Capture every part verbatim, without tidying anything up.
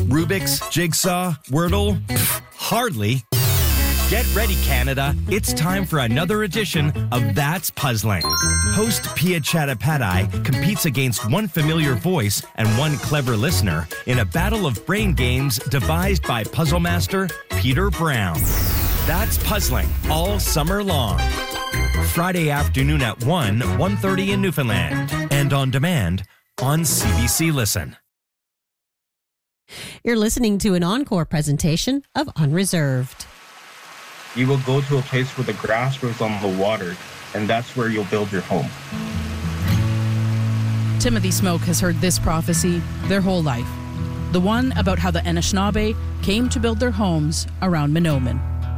Rubik's, Jigsaw, Wordle? Pfft, hardly. Get ready, Canada. It's time for another edition of That's Puzzling. Host Pia Chattopadhyay competes against one familiar voice and one clever listener in a battle of brain games devised by puzzle master Peter Brown. That's Puzzling all summer long. Friday afternoon at one, one thirty in Newfoundland. And on demand on C B C Listen. You're listening to an encore presentation of Unreserved. You will go to a place where the grass grows on the water, and that's where you'll build your home. Timothy Smoke has heard this prophecy their whole life. The one about how the Anishinaabe came to build their homes around Mahnomen.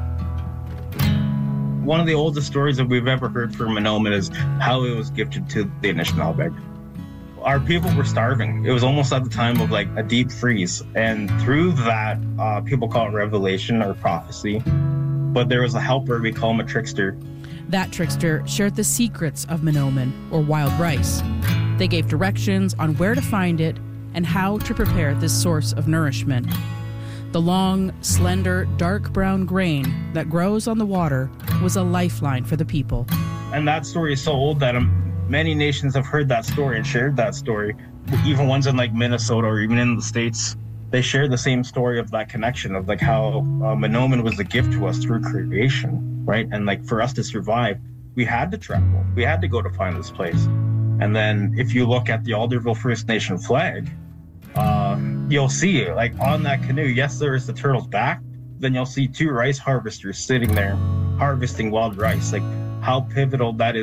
One of the oldest stories that we've ever heard from Mahnomen is how it was gifted to the Anishinaabe. Our people were starving. It was almost at the time of like a deep freeze. And through that, uh, people call it revelation or prophecy. But there was a helper, we call him a trickster. That trickster shared the secrets of Mahnomen, or wild rice. They gave directions on where to find it and how to prepare this source of nourishment. The long, slender, dark brown grain that grows on the water was a lifeline for the people. And that story is so old that um, many nations have heard that story and shared that story. Even ones in like Minnesota or even in the States, they share the same story of that connection of like how uh, Mahnomen was a gift to us through creation, right? And like for us to survive, we had to travel. We had to go to find this place. And then if you look at the Alderville First Nation flag, uh, you'll see like on that canoe, yes, there is the turtle's back. Then you'll see two rice harvesters sitting there harvesting wild rice. Like how pivotal that is